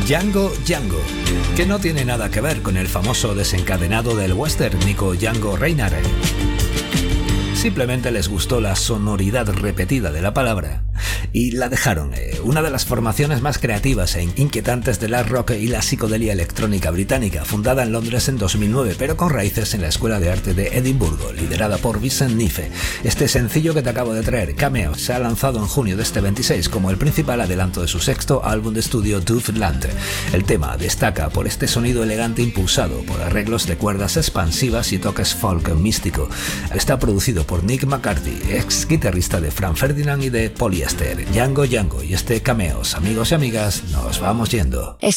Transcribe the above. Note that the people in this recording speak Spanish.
Django Django, que no tiene nada que ver con el famoso desencadenado del western Nico Django Reinhardt. Simplemente les gustó la sonoridad repetida de la palabra y la dejaron. Una de las formaciones más creativas e inquietantes del art rock y la psicodelia electrónica británica, fundada en Londres en 2009, pero con raíces en la Escuela de Arte de Edimburgo, liderada por Vincent Nife. Este sencillo que te acabo de traer, Cameo, se ha lanzado en junio de este 26 como el principal adelanto de su sexto álbum de estudio Toothland. El tema destaca por este sonido elegante impulsado por arreglos de cuerdas expansivas y toques folk místico. Está producido por Nick McCarthy, ex guitarrista de Frank Ferdinand y de Polyester. Django Django y este Cameos, amigos y amigas, nos vamos yendo.